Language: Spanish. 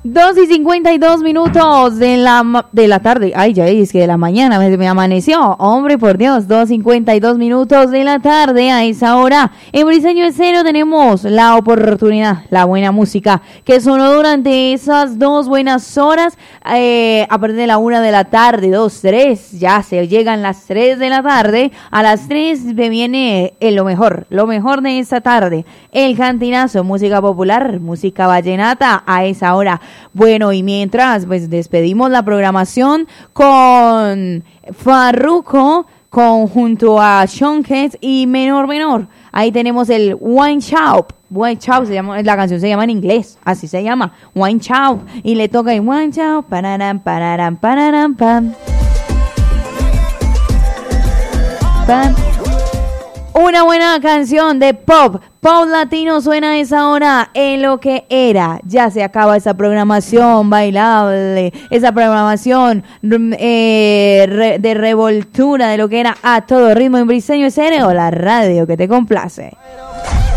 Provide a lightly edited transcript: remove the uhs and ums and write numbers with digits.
2:52 de la tarde. Ay, ya es que de la mañana me amaneció. Hombre, por Dios, 2:52 de la tarde. A esa hora, en Briseño Estéreo tenemos la oportunidad, la buena música que sonó durante esas 2 buenas horas. A partir de la 1 de la tarde, 2, 3, ya se llegan las 3 de la tarde. A las 3 me viene lo mejor de esta tarde. El cantinazo, música popular, música vallenata a esa hora. Bueno, y mientras, pues despedimos la programación con Farruko, junto a Sean Kent y Menor. Ahí tenemos el Wine Shop. Wine Shop se llama, la canción se llama en inglés, así se llama, Wine Shop. Y le toca el Wine Shop, pararam, pararam, pararam, pam. Pam. Una buena canción de pop latino suena a esa hora en lo que era. Ya se acaba esa programación bailable, esa programación de revoltura de lo que era a todo ritmo en Briseño Estéreo, la radio que te complace.